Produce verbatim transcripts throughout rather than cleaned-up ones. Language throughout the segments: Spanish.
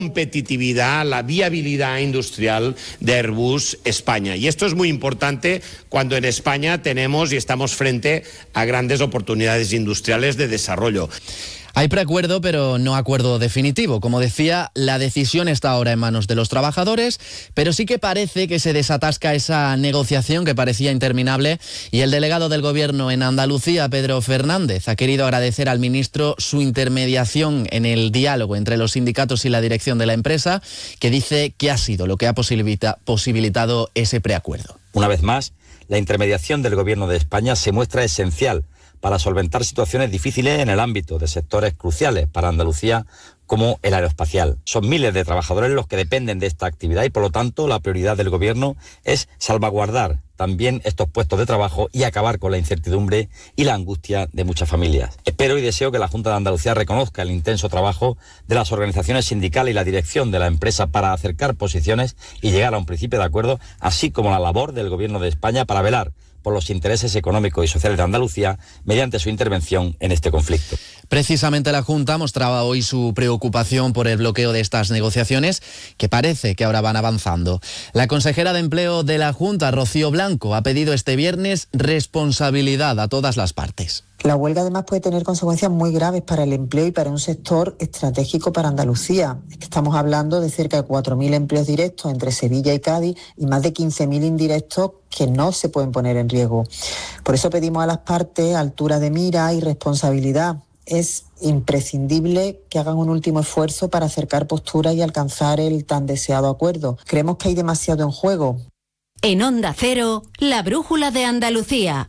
competitividad, la viabilidad industrial de Airbus España. Y esto es muy importante cuando en España tenemos y estamos frente a grandes oportunidades industriales de desarrollo. Hay preacuerdo, pero no acuerdo definitivo. Como decía, la decisión está ahora en manos de los trabajadores, pero sí que parece que se desatasca esa negociación que parecía interminable y el delegado del Gobierno en Andalucía, Pedro Fernández, ha querido agradecer al ministro su intermediación en el diálogo entre los sindicatos y la dirección de la empresa, que dice que ha sido lo que ha posibilita- posibilitado ese preacuerdo. Una vez más, la intermediación del Gobierno de España se muestra esencial para solventar situaciones difíciles en el ámbito de sectores cruciales para Andalucía como el aeroespacial. Son miles de trabajadores los que dependen de esta actividad y por lo tanto la prioridad del Gobierno es salvaguardar también estos puestos de trabajo y acabar con la incertidumbre y la angustia de muchas familias. Espero y deseo que la Junta de Andalucía reconozca el intenso trabajo de las organizaciones sindicales y la dirección de la empresa para acercar posiciones y llegar a un principio de acuerdo, así como la labor del Gobierno de España para velar por los intereses económicos y sociales de Andalucía mediante su intervención en este conflicto. Precisamente la Junta mostraba hoy su preocupación por el bloqueo de estas negociaciones, que parece que ahora van avanzando. La consejera de Empleo de la Junta, Rocío Blanco, ha pedido este viernes responsabilidad a todas las partes. La huelga además puede tener consecuencias muy graves para el empleo y para un sector estratégico para Andalucía. Es que estamos hablando de cerca de cuatro mil empleos directos entre Sevilla y Cádiz y más de quince mil indirectos que no se pueden poner en riesgo. Por eso pedimos a las partes altura de mira y responsabilidad. Es imprescindible que hagan un último esfuerzo para acercar posturas y alcanzar el tan deseado acuerdo. Creemos que hay demasiado en juego. En Onda Cero, la brújula de Andalucía.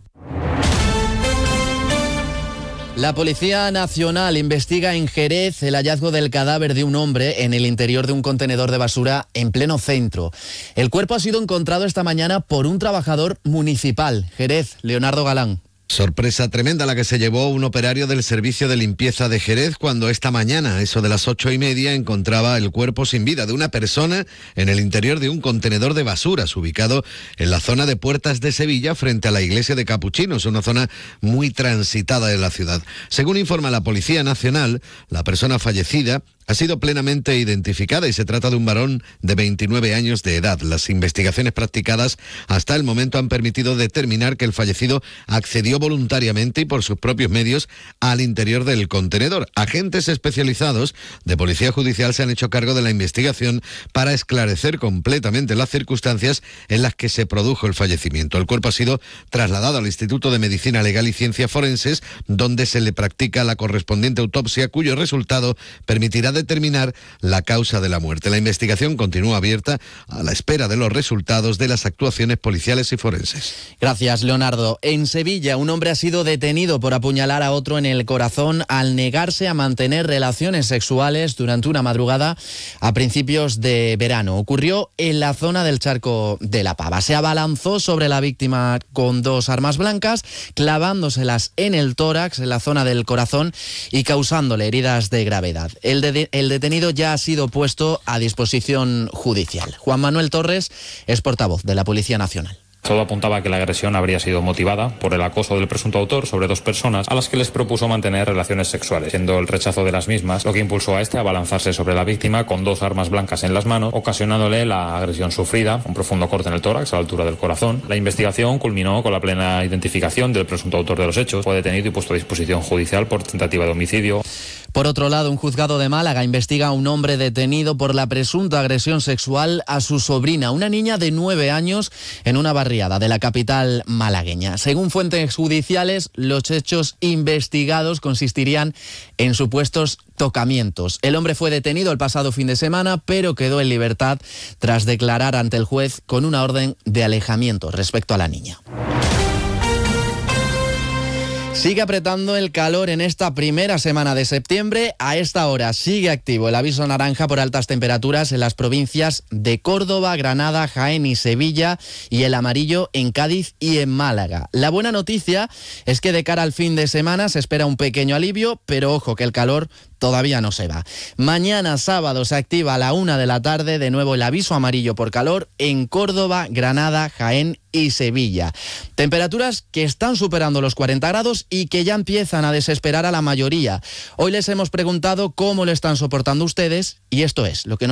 La Policía Nacional investiga en Jerez el hallazgo del cadáver de un hombre en el interior de un contenedor de basura en pleno centro. El cuerpo ha sido encontrado esta mañana por un trabajador municipal. Jerez, Leonardo Galán. Sorpresa tremenda la que se llevó un operario del servicio de limpieza de Jerez cuando esta mañana, eso de las ocho y media, encontraba el cuerpo sin vida de una persona en el interior de un contenedor de basuras ubicado en la zona de Puertas de Sevilla frente a la iglesia de Capuchinos, una zona muy transitada de la ciudad. Según informa la Policía Nacional, la persona fallecida ha sido plenamente identificada y se trata de un varón de veintinueve años de edad. Las investigaciones practicadas hasta el momento han permitido determinar que el fallecido accedió voluntariamente y por sus propios medios al interior del contenedor. Agentes especializados de Policía Judicial se han hecho cargo de la investigación para esclarecer completamente las circunstancias en las que se produjo el fallecimiento. El cuerpo ha sido trasladado al Instituto de Medicina Legal y Ciencias Forenses, donde se le practica la correspondiente autopsia, cuyo resultado permitirá determinar la causa de la muerte. La investigación continúa abierta a la espera de los resultados de las actuaciones policiales y forenses. Gracias, Leonardo. En Sevilla, un hombre ha sido detenido por apuñalar a otro en el corazón al negarse a mantener relaciones sexuales durante una madrugada a principios de verano. Ocurrió en la zona del Charco de la Pava. Se abalanzó sobre la víctima con dos armas blancas, clavándoselas en el tórax, en la zona del corazón, y causándole heridas de gravedad. El de El detenido ya ha sido puesto a disposición judicial. Juan Manuel Torres es portavoz de la Policía Nacional. Todo apuntaba a que la agresión habría sido motivada por el acoso del presunto autor sobre dos personas a las que les propuso mantener relaciones sexuales, siendo el rechazo de las mismas lo que impulsó a este a abalanzarse sobre la víctima con dos armas blancas en las manos, ocasionándole la agresión sufrida, un profundo corte en el tórax a la altura del corazón. La investigación culminó con la plena identificación del presunto autor de los hechos. Fue detenido y puesto a disposición judicial por tentativa de homicidio. Por otro lado, un juzgado de Málaga investiga a un hombre detenido por la presunta agresión sexual a su sobrina, una niña de nueve años, en una barriada de la capital malagueña. Según fuentes judiciales, los hechos investigados consistirían en supuestos tocamientos. El hombre fue detenido el pasado fin de semana, pero quedó en libertad tras declarar ante el juez con una orden de alejamiento respecto a la niña. Sigue apretando el calor en esta primera semana de septiembre. A esta hora sigue activo el aviso naranja por altas temperaturas en las provincias de Córdoba, Granada, Jaén y Sevilla, y el amarillo en Cádiz y en Málaga. La buena noticia es que de cara al fin de semana se espera un pequeño alivio, pero ojo que el calor todavía no se va. Mañana sábado se activa a la una de la tarde de nuevo el aviso amarillo por calor en Córdoba, Granada, Jaén y Sevilla. Temperaturas que están superando los cuarenta grados y que ya empiezan a desesperar a la mayoría. Hoy les hemos preguntado cómo lo están soportando ustedes y esto es lo que nos